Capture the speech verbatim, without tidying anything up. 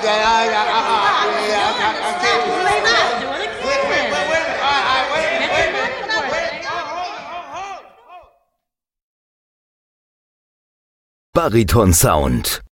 yeah, yeah, uh, uh, yeah, I, I, I can't do Play it. that. Do it Wait, wait, wait, wait a minute. All right, all right, wait a minute, again. wait a Get minute. your money Wait, worth. hold, hold, hold, hold. Bariton Sound.